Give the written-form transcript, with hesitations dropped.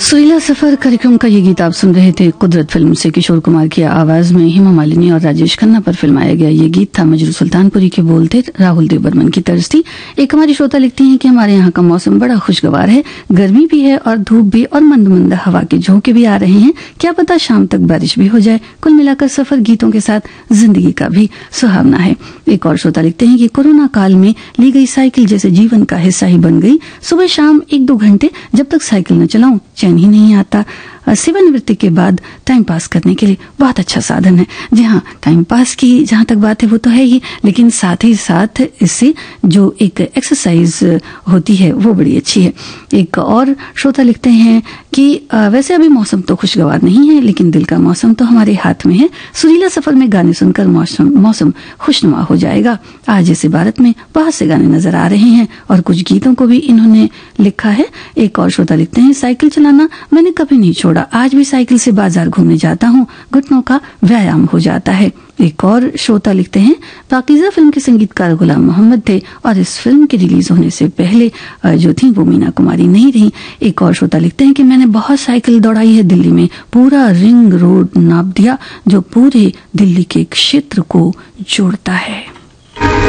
सुरीला सफर कार्यक्रम का ये गीत आप सुन रहे थे। कुदरत फिल्म से किशोर कुमार की आवाज में हेमा मालिनी और राजेश खन्ना पर फिल्माया गया ये गीत था। मजरू सुल्तानपुरी के बोल थे, राहुल देव बर्मन की तर्ज थी। एक हमारी श्रोता लिखती हैं कि हमारे यहाँ का मौसम बड़ा खुशगवार है, गर्मी भी है और धूप भी और मंद मंद हवा के झोंके भी आ रहे हैं। क्या पता शाम तक बारिश भी हो जाए। कुल मिलाकर सफर गीतों के साथ जिंदगी का भी सुहावना है। एक और श्रोता लिखते हैं कि कोरोना काल में ली गई साइकिल जैसे जीवन का हिस्सा ही बन गई। सुबह शाम 1-2 घंटे जब तक साइकिल न चलाऊं चैन ही नहीं आता। सेवानिवृत्ति के बाद टाइम पास करने के लिए बहुत अच्छा साधन है। जी हाँ, टाइम पास की जहां तक बात है वो तो है ही, लेकिन साथ ही साथ इससे जो एक एक्सरसाइज होती है वो बड़ी अच्छी है। एक और श्रोता लिखते हैं कि वैसे अभी मौसम तो खुशगवार नहीं है, लेकिन दिल का मौसम तो हमारे हाथ में है। सुरीला सफर में गाने सुनकर मौसम खुशनुमा हो जाएगा। आज इस इबारत में बहुत से गाने नजर आ रहे हैं और कुछ गीतों को भी इन्होंने लिखा है। एक और श्रोता लिखते हैं, साइकिल चलाना मैंने कभी नहीं छोड़ा, आज भी साइकिल से बाजार घूमने जाता हूँ, घुटनों का व्यायाम हो जाता है। एक और श्रोता लिखते हैं, पाकीज़ा फिल्म के संगीतकार गुलाम मोहम्मद थे और इस फिल्म के रिलीज होने से पहले जो थी वो मीना कुमारी नहीं रही। एक और श्रोता लिखते हैं कि मैंने बहुत साइकिल दौड़ाई है दिल्ली में, पूरा रिंग रोड नाप दिया जो पूरे दिल्ली के क्षेत्र को जोड़ता है।